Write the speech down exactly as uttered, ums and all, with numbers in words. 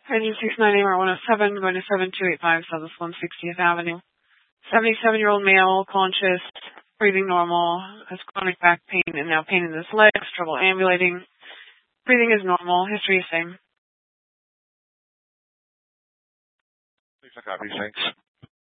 Engine six ninety or one oh seven, going to seven two eight five Southwest one hundred sixtieth Avenue. seventy-seven-year-old male, conscious, breathing normal, has chronic back pain and now pain in his legs, trouble ambulating. Breathing is normal. History is same. Please, I copy. Thanks.